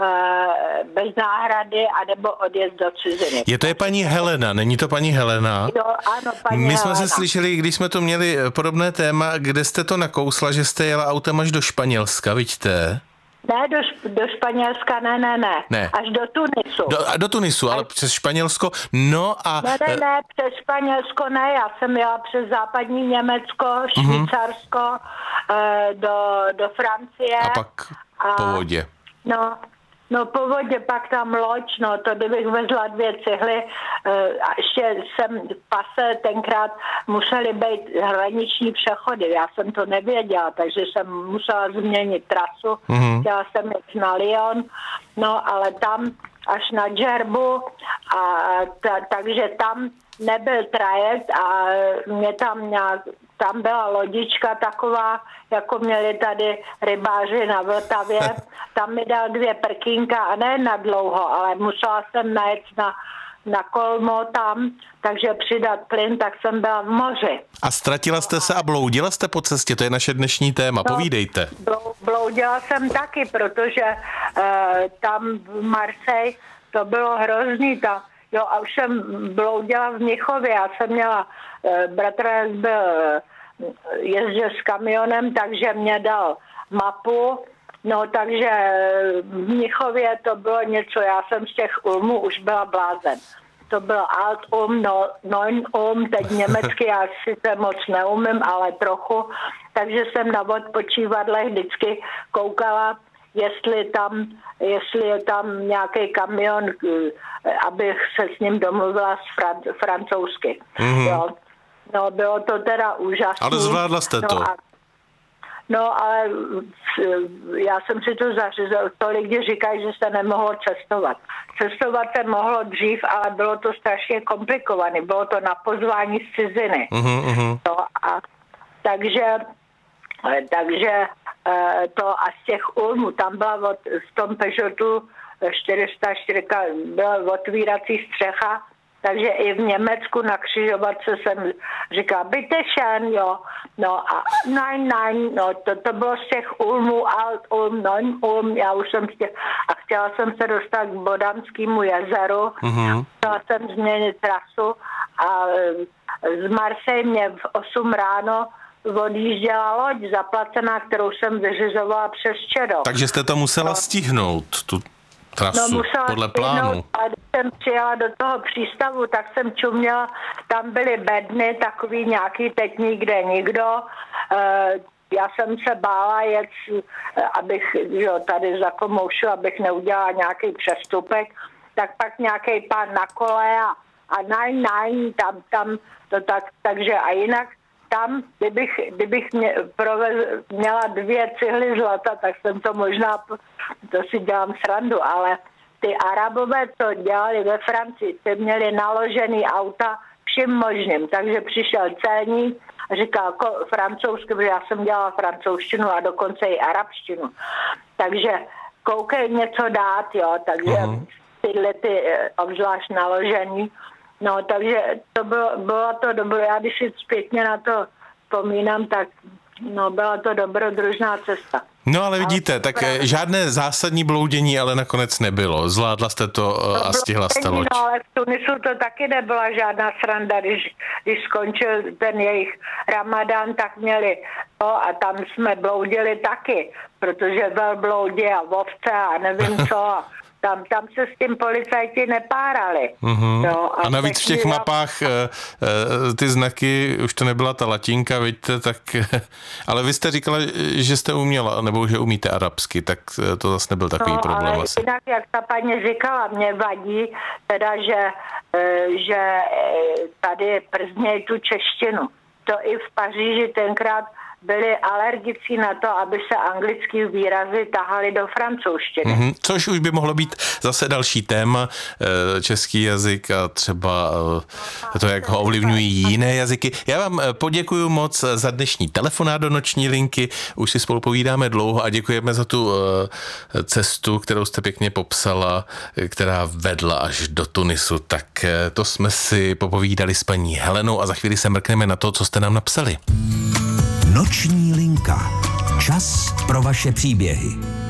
bez náhrady, anebo odjezd do ciziny. To je paní Helena, není to paní Helena? Jo, ano, paní My jsme Helena. se slyšeli, když jsme tu měli podobné téma, kde jste to nakousla, že jste jela autem až do Španělska, vidíte? Ne, do Španělska, ne. Až do Tunisu. Do Tunisu, ale přes Španělsko, no a... Ne, přes Španělsko ne, já jsem jela přes západní Německo, Švýcarsko, do Francie. A pak po vodě. No po vodě, pak tam loď, to kdybych vezla 2 cihly, a ještě jsem v pase tenkrát musely být hraniční přechody, já jsem to nevěděla, takže jsem musela změnit trasu, chtěla jsem jít na Lyon, ale tam až na Džerbu, takže tam nebyl trajekt a mě tam byla lodička taková, jako měli tady rybáři na Vltavě. Tam mi dal 2 prkínka a ne na dlouho, ale musela jsem najet na Kolmo tam, takže přidat plyn, tak jsem byla v moři. A ztratila jste se a bloudila jste po cestě? To je naše dnešní téma, povídejte. Bloudila jsem taky, protože tam v Marseille to bylo hrozný. A už jsem bloudila v Mnichově, já jsem měla, bratranec jezdil s kamionem, takže mě dal mapu, takže v Mnichově to bylo něco, já jsem z těch Ulmů už byla blázen. To byl Alt Neun teď německy, já si moc neumím, ale trochu, takže jsem na odpočívadlech vždycky koukala, jestli je tam nějaký kamion, abych se s ním domluvila francouzsky. Jo. Bylo to teda úžasné. Ale zvládla jste to. Ale já jsem si to zařízla. Tolik lidi říkají, že se nemohlo cestovat. Cestovat se mohlo dřív, ale bylo to strašně komplikované. Bylo to na pozvání z ciziny. Takže to a z těch Ulmů, tam byla v tom Peugeotu 404 byla otvírací střecha, takže i v Německu na křižovatce jsem říkala, bitteschön, jo. To bylo z těch Ulmů, Alt Ulm, Neun Ulm, já už jsem a chtěla jsem se dostat k Bodanskému jezeru, chtěla jsem změnit trasu a z Marseille mě v 8 ráno odjížděla loď zaplacená, kterou jsem vyřizovala přes Čero. Takže jste to musela stihnout, tu trasu, podle plánu. A když jsem přijela do toho přístavu, tak jsem čuměla, tam byly bedny, takový nějaký teď nikde nikdo. Já jsem se bála jet, abych tady za komoušu, abych neudělala nějaký přestupek, tak pak nějaký pán na kole a tam to tak, takže a jinak tam, kdybych měla 2 cihly zlata, tak jsem to možná, to si dělám srandu, ale ty Arabové, co dělali ve Francii, ty měli naložený auta vším možným, takže přišel celník a říkal francouzsky, protože já jsem dělala francouzštinu a dokonce i arabštinu, takže koukej něco dát, jo, takže tyhle obzvlášť naložený. Takže to bylo to dobré. Já když si zpětně na to vzpomínám, tak byla to dobrodružná cesta. No ale vidíte, tak žádné zásadní bloudění ale nakonec nebylo. Zvládla jste to a stihla jste loď. Ale v Tunisu to taky nebyla žádná sranda, když skončil ten jejich ramadán, tak měli a tam jsme bloudili taky, protože velbloudi a ovce a nevím co. Tam se s tím policajti nepárali. A navíc v těch mapách ty znaky, už to nebyla ta latinka, vidíte, tak... Ale vy jste říkala, že jste uměla, nebo že umíte arabsky, tak to zase nebyl takový problém. Ale asi. Jinak, jak ta paní říkala, mě vadí, teda, že tady prznějí tu češtinu. To i v Paříži tenkrát byli alergici na to, aby se anglický výrazy tahaly do francouzštiny. Což už by mohlo být zase další téma, český jazyk a třeba to, jak ho ovlivňují jiné jazyky. Já vám poděkuju moc za dnešní telefonát do noční linky, už si spolu povídáme dlouho a děkujeme za tu cestu, kterou jste pěkně popsala, která vedla až do Tunisu. Tak to jsme si popovídali s paní Helenou a za chvíli se mrkneme na to, co jste nám napsali. Noční linka. Čas pro vaše příběhy.